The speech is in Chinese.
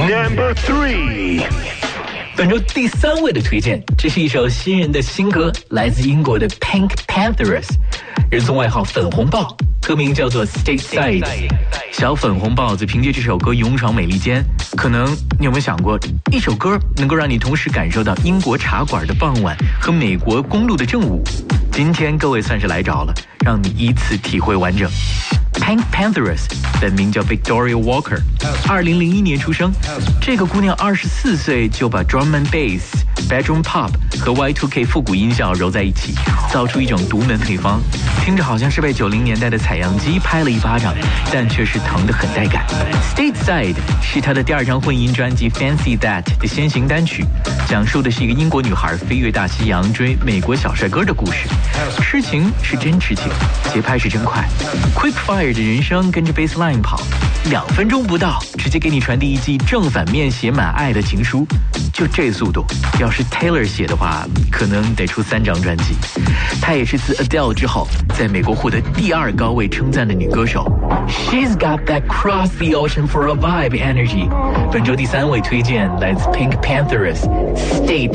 Number 3。 本周第3位的推荐，这是一首新人的新歌，来自英国的 Pink Panthers， 人送外号粉红豹，歌名叫做 Stateside。 小粉红豹子凭借这首歌勇闯美利坚。可能你有没有想过，一首歌能够让你同时感受到英国茶馆的傍晚和美国公路的正午？今天各位算是来着了，让你依次体会完整。Pink Panthers 本名叫 Victoria Walker， 2001年出生。这个姑娘24岁就把 drum and bass、bedroom pop 和 Y2K 复古音效揉在一起，造出一种独门配方，听着好像是被90年代的采样机拍了一巴掌，但却是疼得很带感。Stateside 是她的第2张混音专辑 Fancy That 的先行单曲，讲述的是一个英国女孩飞越大西洋追美国小帅哥的故事。痴情是真痴情，节拍是真快 ，Quick Fire 的人声跟着 bassline 跑，2分钟不到，直接给你传递一记正反面写满爱的情书。就这速度，要是 Taylor 写的话，可能得出3张专辑。她也是自 Adele 之后，在美国获得第2高位称赞的女歌手。She's got that cross the ocean for a vibe energy。本周第3位推荐来自 Pink Panthers， Stateside。